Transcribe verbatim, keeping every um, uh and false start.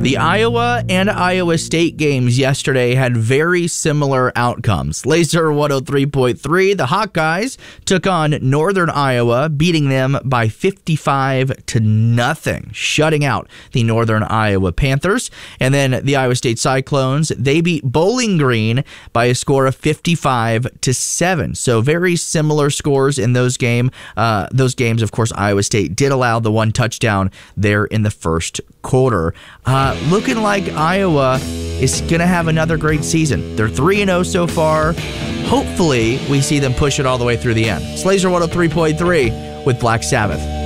The Iowa and Iowa State games yesterday had very similar outcomes. Laser one oh three point three, the Hawkeyes took on Northern Iowa, beating them by fifty-five to nothing, shutting out the Northern Iowa Panthers. And then the Iowa State Cyclones, they beat Bowling Green by a score of fifty-five to seven. So very similar scores in those game. Uh, those games, of course, Iowa State did allow the one touchdown there in the first quarter. Uh, looking like Iowa is going to have another great season. They're three and oh so far. Hopefully, we see them push it all the way through the end. It's Laser one oh three point three with Black Sabbath.